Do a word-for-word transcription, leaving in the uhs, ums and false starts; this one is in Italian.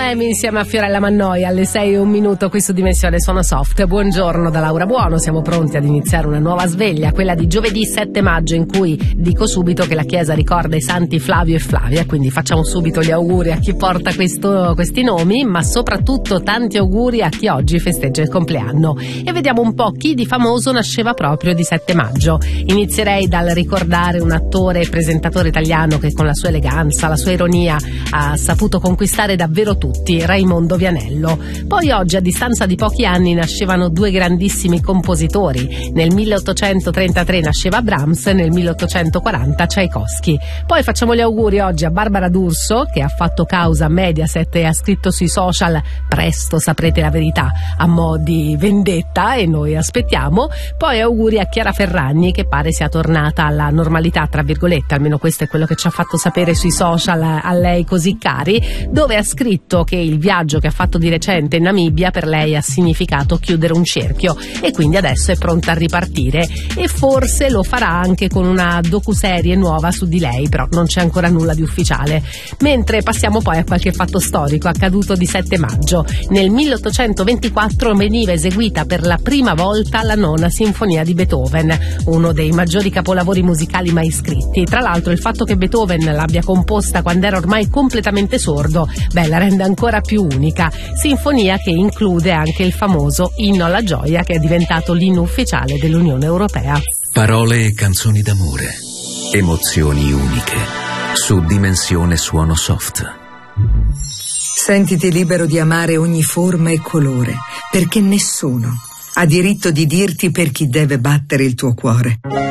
Noemi insieme a Fiorella Mannoia alle sei e un minuto qui su Dimensione Suono Soft. Buongiorno da Laura Buono, siamo pronti ad iniziare una nuova sveglia, quella di giovedì sette maggio, in cui dico subito che la Chiesa ricorda i santi Flavio e Flavia, quindi facciamo subito gli auguri a chi porta questo, questi nomi, ma soprattutto tanti auguri a chi oggi festeggia il compleanno. E vediamo un po' chi di famoso nasceva proprio di sette maggio. Inizierei dal ricordare un attore e presentatore italiano che con la sua eleganza, la sua ironia ha saputo conquistare davvero tutti, Raimondo Vianello. Poi oggi, a distanza di pochi anni, nascevano due grandissimi compositori. Nel milleottocentotrentatré nasceva Brahms, nel milleottocentoquaranta Tchaikovsky. Poi facciamo gli auguri oggi a Barbara D'Urso, che ha fatto causa a Mediaset e ha scritto sui social: presto saprete la verità, a mo' di vendetta, e noi aspettiamo. Poi auguri a Chiara Ferragni, che pare sia tornata alla normalità, tra virgolette, almeno questo è quello che ci ha fatto sapere sui social a lei così cari, dove ha scritto che il viaggio che ha fatto di recente in Namibia per lei ha significato chiudere un cerchio e quindi adesso è pronta a ripartire, e forse lo farà anche con una docuserie nuova su di lei, però non c'è ancora nulla di ufficiale. Mentre passiamo poi a qualche fatto storico accaduto di sette maggio. Nel milleottocentoventiquattro veniva eseguita per la prima volta la nona sinfonia di Beethoven, uno dei maggiori capolavori musicali mai scritti. Tra l'altro il fatto che Beethoven l'abbia composta quando era ormai completamente sordo, beh, la rende ancora più unica. Sinfonia che include anche il famoso Inno alla gioia, che è diventato l'inno ufficiale dell'Unione Europea. Parole e canzoni d'amore, emozioni uniche, su Dimensione Suono Soft. Sentiti libero di amare ogni forma e colore, perché nessuno ha diritto di dirti per chi deve battere il tuo cuore.